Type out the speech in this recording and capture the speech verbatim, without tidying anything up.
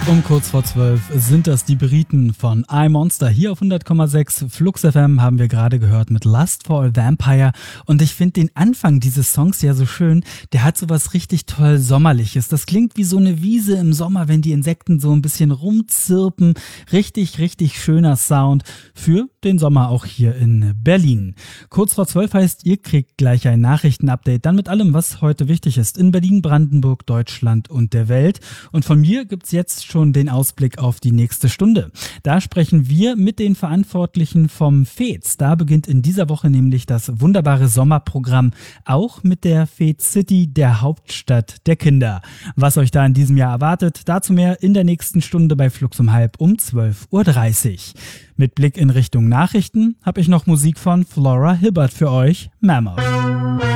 Um kurz vor zwölf sind das die Briten von iMonster. Hier auf hundert Komma sechs Flux F M haben wir gerade gehört mit Lust for a Vampire. Und ich finde den Anfang dieses Songs ja so schön. Der hat so was richtig toll Sommerliches. Das klingt wie so eine Wiese im Sommer, wenn die Insekten so ein bisschen rumzirpen. Richtig, richtig schöner Sound für den Sommer auch hier in Berlin. Kurz vor zwölf heißt, ihr kriegt gleich ein Nachrichtenupdate. Dann mit allem, was heute wichtig ist in Berlin, Brandenburg, Deutschland und der Welt. Und von mir gibt's jetzt schon schon den Ausblick auf die nächste Stunde. Da sprechen wir mit den Verantwortlichen vom F E Z. Da beginnt in dieser Woche nämlich das wunderbare Sommerprogramm, auch mit der F E Z City, der Hauptstadt der Kinder. Was euch da in diesem Jahr erwartet, dazu mehr in der nächsten Stunde bei Flux um halb um zwölf Uhr dreißig. Mit Blick in Richtung Nachrichten habe ich noch Musik von Flora Hibbert für euch, Mammoth.